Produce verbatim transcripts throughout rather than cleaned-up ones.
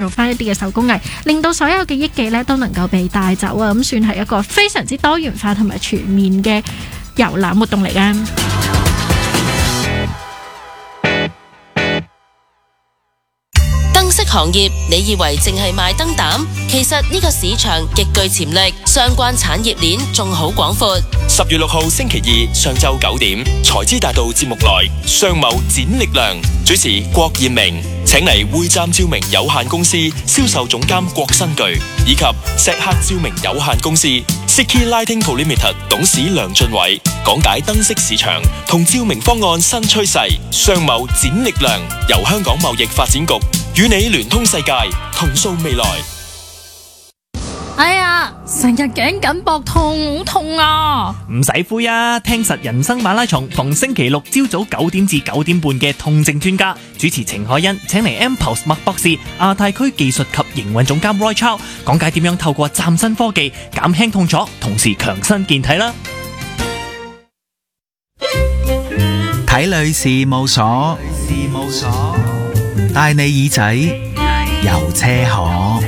做翻一啲嘅手工藝，令到所有嘅憶記咧都能夠被帶走啊！咁算係一個非常之多元化同埋全面嘅遊覽活動嚟㗎。 燈飾行業，你以為淨係賣燈膽？其實呢個市場極具潛力，相關產業鏈仲好廣闊。 十月六號星期二上晝九點，財資大道節目內，商貿展力量，主持郭燕明，請嚟匯站照明有限公司銷售總監郭新巨，以及石客照明有限公司 City Lighting Co Limited 董事梁俊偉，講解燈飾市場同照明方案新趨勢。商貿展力量，由香港貿易發展局與你聯通世界，同塑未來。 哎呀，成日頸緊膊痛，好痛啊！ 唔使灰啊，聽實人生馬拉松，逢星期六朝早九點至九點半嘅痛症專家主持程海欣，請嚟 M-Pulse 麥博士、亞太區技術及營運總監 Roy Chow 講解點樣透過嶄新科技減輕痛楚，同時強身健體啦。 體女事務所，事務所帶你耳仔遊車河。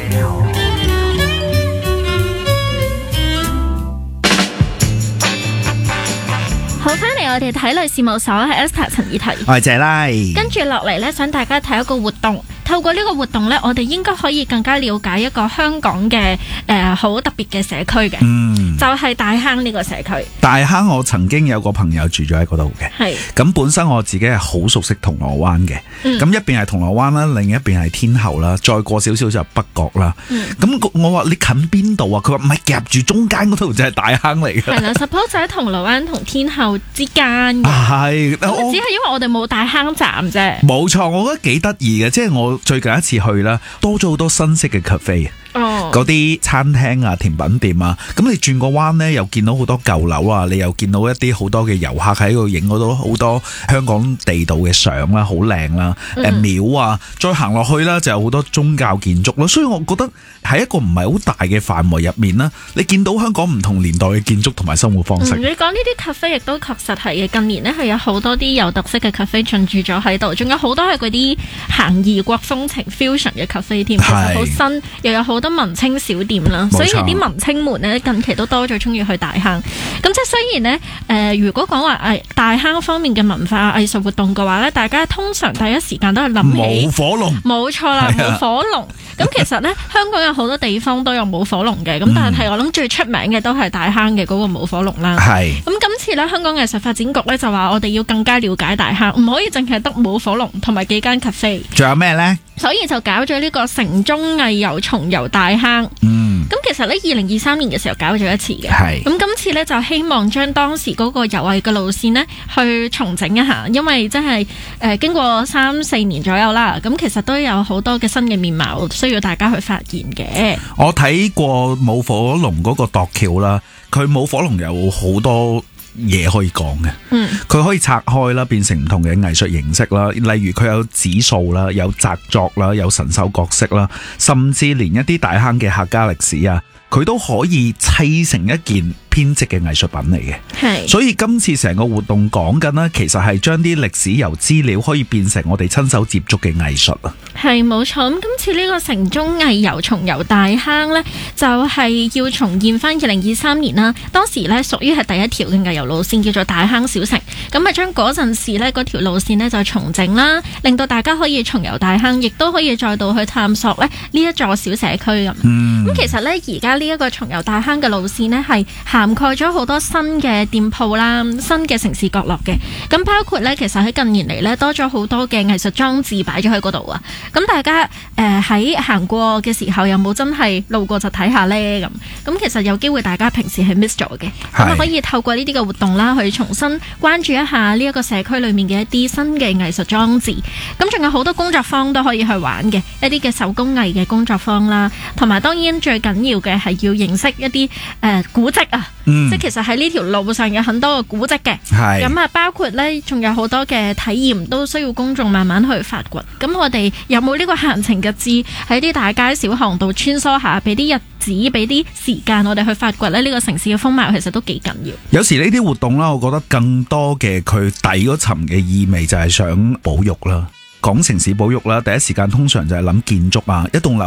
好，翻嚟我哋體女事務所係 Esther 陳以提， 我係謝拉。 跟住落嚟呢，想大家睇一個活動。透過呢個活動呢，我哋應該可以更加了解一個香港嘅誒好特別嘅社區嘅，嗯，就係大坑呢個社區。 大坑我曾經有個朋友住咗喺嗰度嘅，係咁本身我自己係好熟悉銅鑼灣嘅，咁、嗯、一邊係銅鑼灣啦，另一邊係天后啦，再過少少就北角啦。咁、嗯、我話你近邊度啊？佢話唔係，夾住中間嗰度就係大坑嚟嘅。係啦 ，suppose 就喺銅鑼灣同天后之間嘅。係，只係因為我哋冇大坑站啫。冇錯，我覺得幾得意嘅，即係我最近一次去啦，多咗好多新式嘅 cafe，嗰、oh. 啲餐廳啊、甜品店啊，咁你轉個彎呢，又見到好多舊樓啊，你又見到一啲好多嘅遊客喺度影嗰度好多香港地道嘅相啦，好靚啦，誒、mm. 廟啊，再行落去啦，就有好多宗教建築咯，所以我覺得喺一個唔係好大嘅範圍入面啦，你見到香港唔同年代嘅建築同埋生活方式。嗯、你講呢啲 cafe 亦都確實係嘅，近年呢，係有好多啲有特色嘅 cafe 進駐咗喺度，仲有好多係嗰啲行異國風情 fusion 嘅 cafe 添，其實好新，又有好多文青小店啦，所以啲文青們呢，近期都多咗中意去大坑。咁即係雖然呢，誒、呃，如果講話誒大坑方面嘅文化藝術活動嘅話呢，大家通常第一時間都係諗起舞火龍，冇錯啦，舞火龍。咁其實呢，香港有好多地方都有舞火龍嘅，咁、嗯、但係我諗最出名嘅都係大坑嘅嗰個舞火龍啦。係。咁今次呢，香港藝術發展局呢就話我哋要更加了解大坑，唔可以淨係得舞火龍同埋幾間 cafe。仲有咩呢？所以就搞咗呢個城中藝遊重遊大坑。嗯。咁其實呢，二零二三年嘅時候搞咗一次嘅。係。咁今次呢，就希望將當時嗰個遊藝嘅路線呢去重整一下，因為真係誒經過三四年左右啦，咁其實都有好多嘅新嘅面貌需要大家去發現嘅。我睇過舞火龍嗰個度橋啦，佢舞火龍有好多嘢可以講嘅，嗯，佢可以拆開啦，變成唔同嘅藝術形式啦，例如佢有指數啦，有紮作啦，有神獸角色啦，甚至連一啲大坑嘅客家歷史啊，佢都可以砌成一件編織嘅藝術品嚟嘅。係，所以今次成個活動講緊呢，其實係將啲歷史由資料可以變成我哋親手接觸嘅藝術啊。係，冇錯。咁今次呢個城中藝遊重遊大坑呢，就係、是、要重現翻二零二三年啦。當時呢，屬於係第一條嘅藝遊路線，叫做大坑小城。咁啊，將嗰陣時呢嗰條路線呢就重整啦，令到大家可以重遊大坑，亦都可以再度去探索呢呢一座小社區咁。嗯。咁其實呢，而家呢一個重遊大坑嘅路線呢，係涵蓋咗好多新嘅店鋪啦，新嘅城市角落嘅。咁包括呢，其實喺近年嚟呢，多咗好多嘅藝術裝置擺咗喺嗰度啊。咁大家誒喺行過嘅時候，有冇真係路過就睇下呢？咁咁其實有機會大家平時係 miss 咗嘅，咁可以透過呢啲嘅活動啦，去重新關注一下呢一個社區裏面嘅一啲新嘅藝術裝置。咁仲有好多工作坊都可以去玩嘅，一啲嘅手工藝嘅工作坊啦，同埋當然最緊要嘅係要認識一啲誒、呃、古蹟啊，嗯、即係其實喺呢條路上有很多嘅古蹟嘅。係咁啊，包括呢仲有好多嘅體驗都需要公眾慢慢去發掘。咁我哋有冇呢個閒情逸致喺啲大街小巷度穿梭下，俾啲日子，俾啲時間我哋去發掘咧呢個城市嘅風貌，其實都幾緊要。有時呢啲活動啦，我覺得更多嘅佢底嗰層嘅意味就係想保育啦，講城市保育啦，第一時間通常就係諗建築啊，一棟樓